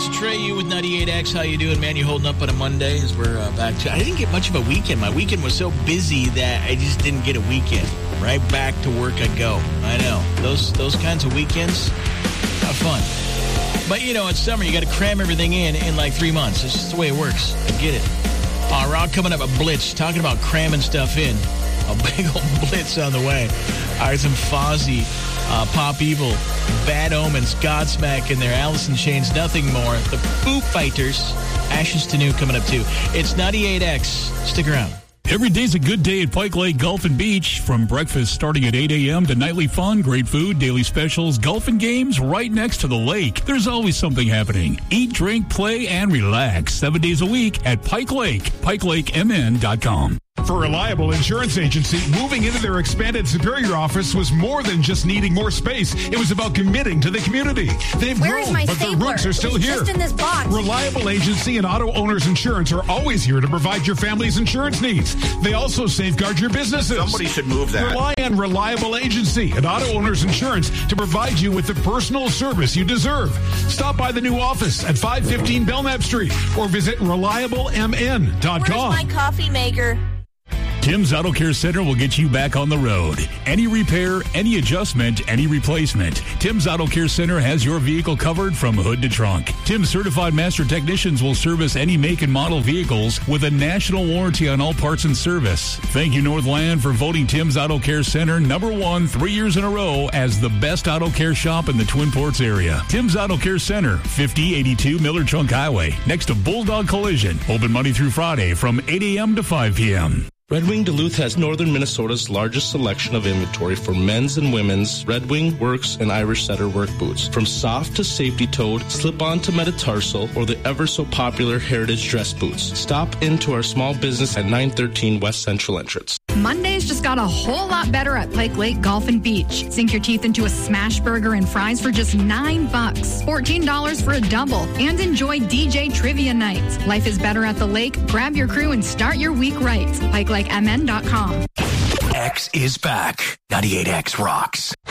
It's Trey, you with 98X. How you doing, man? You holding up on a Monday as we're back to... I didn't get much of a weekend. My weekend was so busy that I just didn't get a weekend. Right back to work I go. I know. Those kinds of weekends, have fun. But, you know, it's summer. You got to cram everything in like 3 months. It's just the way it works. I get it. Rock coming up at Blitz, talking about cramming stuff in. A big old blitz on the way. All right, some Fozzy, Pop Evil, Bad Omens, Godsmack in there, Alice in Chains, Nothing More, the Foo Fighters, Ashes to New coming up too. It's 98X. Stick around. Every day's a good day at Pike Lake Golf and Beach. From breakfast starting at 8 a.m. to nightly fun, great food, daily specials, golf and games right next to the lake. There's always something happening. Eat, drink, play, and relax 7 days a week at Pike Lake, PikeLakeMN.com. For Reliable Insurance Agency, moving into their expanded Superior office was more than just needing more space. It was about committing to the community. They've grown, but their roots are still here. Just in this box. Reliable Agency and Auto Owners Insurance are always here to provide your family's insurance needs. They also safeguard your businesses. Somebody should move that. Rely on Reliable Agency and Auto Owners Insurance to provide you with the personal service you deserve. Stop by the new office at 515 Belknap Street or visit ReliableMN.com. Where's my coffee maker? Tim's Auto Care Center will get you back on the road. Any repair, any adjustment, any replacement. Tim's Auto Care Center has your vehicle covered from hood to trunk. Tim's certified master technicians will service any make and model vehicles with a national warranty on all parts and service. Thank you, Northland, for voting Tim's Auto Care Center #1 3 years in a row as the best auto care shop in the Twin Ports area. Tim's Auto Care Center, 5082 Miller Trunk Highway, next to Bulldog Collision. Open Monday through Friday from 8 a.m. to 5 p.m. Red Wing Duluth has northern Minnesota's largest selection of inventory for men's and women's Red Wing, Works, and Irish Setter work boots. From soft to safety-toed, slip-on to metatarsal, or the ever-so-popular heritage dress boots. Stop into our small business at 913 West Central Entrance. Mondays just got a whole lot better at Pike Lake Golf and Beach. Sink your teeth into a smash burger and fries for just $9, $14 for a double, and enjoy DJ Trivia Nights. Life is better at the lake. Grab your crew and start your week right. PikeLakeMN.com. X is back. 98X rocks.